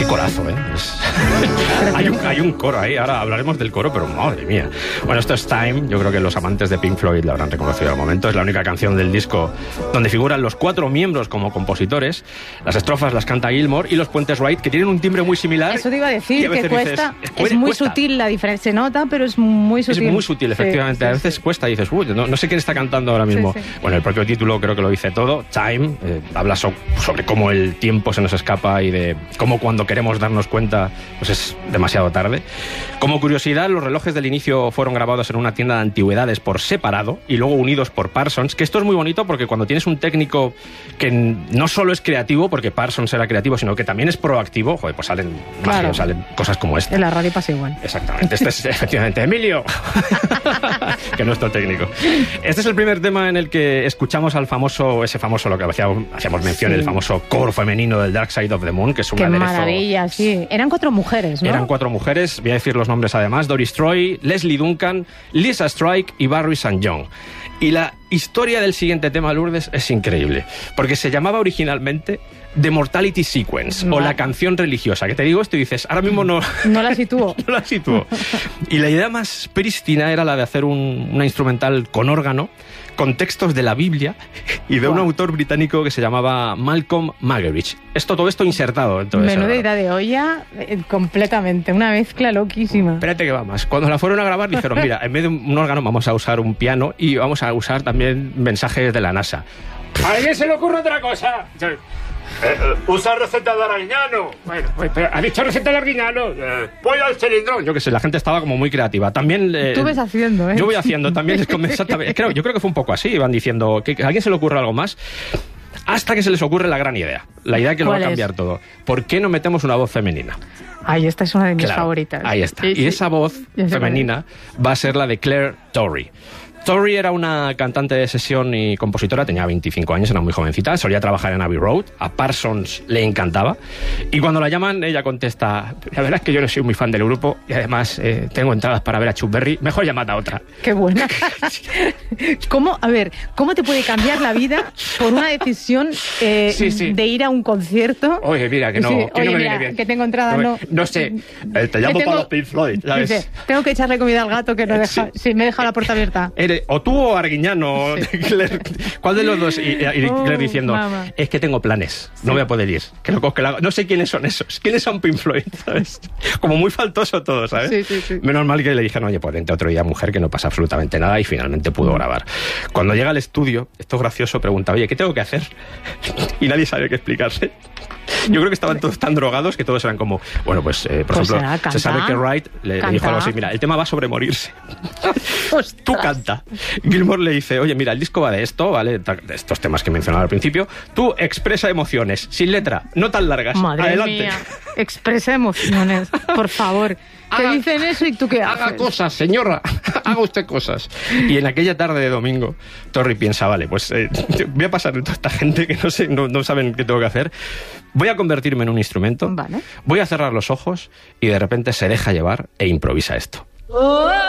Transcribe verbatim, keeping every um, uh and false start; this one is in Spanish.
corazo, ¿eh? Es... hay, un, hay un coro ahí, ahora hablaremos del coro, pero madre mía. Bueno, esto es Time, yo creo que los amantes de Pink Floyd lo habrán reconocido al momento. Es la única canción del disco donde figuran los cuatro miembros como compositores. Las estrofas las canta Gilmour y los puentes Wright, que tienen un timbre muy similar. Eso te iba a decir, a que cuesta, dices, es muy cuesta. sutil la diferencia, se nota, pero es muy sutil. Es muy sutil, efectivamente. Sí, sí, a veces sí. cuesta y dices, uy, no, no sé quién está cantando ahora mismo. Sí, sí. Bueno, el propio título creo que lo dice todo. Time, eh, habla so sobre cómo el tiempo se nos escapa y de cómo cuando queremos darnos cuenta, pues es demasiado tarde. Como curiosidad, los relojes del inicio fueron grabados en una tienda de antigüedades por separado y luego unidos por Parsons, que esto es muy bonito porque cuando tienes un técnico que no solo es creativo, porque Parsons era creativo, sino que también es proactivo, joder, pues salen, Claro. magios, salen cosas como esta. En la radio pasa igual. Exactamente, este es efectivamente Emilio, que es nuestro técnico. Este es el primer tema en el que escuchamos al famoso, ese famoso, lo que hacíamos, hacíamos mención, Sí. el famoso coro femenino del Dark Side of the Moon, que es un Qué aderezo. maravilla, sí. Eran cuatro mujeres, ¿no? Eran cuatro mujeres, voy a decir los nombres además: Doris Troy, Leslie Duncan, Lisa Strike y Barry Saint John. Y la historia del siguiente tema, Lourdes, es increíble, porque se llamaba originalmente The Mortality Sequence, Vale. o la canción religiosa, que te digo esto y dices, ahora mismo no... No la sitúo. no la sitúo. Y la idea más prístina era la de hacer un, una instrumental con órgano, con textos de la Biblia y de un Wow. autor británico que se llamaba Malcolm Muggeridge. Esto, todo esto insertado dentro de ese Menuda órgano. idea de olla, eh, completamente. Una mezcla loquísima. Espérate que va más. Cuando la fueron a grabar dijeron, mira, en vez de un órgano vamos a usar un piano y vamos a usar también mensajes de la NASA. ¿A alguien se le ocurre otra cosa? Eh, eh, usa receta de Arguiñano. Bueno, pues, pero ¿ha dicho receta de Arguiñano? Eh, pollo al cilindrón. Yo qué sé, la gente estaba como muy creativa. También... eh, Tú ves haciendo, ¿eh? Yo voy haciendo, también les convenzo. Creo, yo creo que fue un poco así. Iban diciendo, que, que a alguien se le ocurre algo más. Hasta que se les ocurre la gran idea. La idea que lo va a ¿Cuál cambiar es? todo. ¿Por qué no metemos una voz femenina? Ay, esta es una de mis Claro, favoritas. ahí está. Sí, Y sí. esa voz Ya sé cuál femenina va a ser la de Claire Torrey. Torrey era una cantante de sesión y compositora, tenía veinticinco años, era muy jovencita, solía trabajar en Abbey Road, a Parsons le encantaba, y cuando la llaman ella contesta, la verdad es que yo no soy muy fan del grupo y además eh, tengo entradas para ver a Chuck Berry, mejor llamad a otra. Qué buena. ¿Cómo, a ver, ¿cómo te puede cambiar la vida por una decisión eh, Sí, sí. de ir a un concierto? Oye, mira, que no, Sí, que oye, no me mira, viene bien. que tengo entrada, me- no. No sé, eh, te llamo Que tengo- para los Pink Floyd, ¿sabes? Dice, tengo que echarle comida al gato que no deja... Sí. Sí, me deja la puerta abierta. Eres, o tú o Arguiñano, Claire, ¿cuál de los dos? Y, y- y Oh, Claire diciendo, mamá. es que tengo planes, no voy a poder ir. Que lo, que la- no sé quiénes son esos, quiénes son Pink Floyd, ¿sabes? Como muy faltoso todo, ¿sabes? Sí, sí, sí. Menos mal que le dijeron, oye, pues vente otro día, mujer, que no pasa absolutamente nada, y finalmente pudo grabar. Cuando llega al estudio, esto es gracioso, pregunta, oye, ¿qué tengo que hacer? Y nadie sabe qué explicarse. Yo creo que estaban todos tan drogados que todos eran como, bueno, pues, eh, por Pues ejemplo, será, se canta, sabe que Wright le, le dijo canta. algo así, mira, el tema va sobre morirse. Ostras. Tú canta. Gilmour le dice, oye, mira, el disco va de esto, ¿vale? Ta- De estos temas que mencionaba al principio. Tú expresa emociones, sin letra, no tan largas. Madre Adelante. mía, expresa emociones, por favor. Te Haga- dicen eso y tú qué Haga haces. cosas, señora. Haga usted cosas. Y en aquella tarde de domingo, Torrey piensa, vale, pues eh, voy a pasar de toda esta gente que no sé, no, no saben qué tengo que hacer. Voy a convertirme en un instrumento. Vale. Voy a cerrar los ojos y de repente se deja llevar e improvisa esto.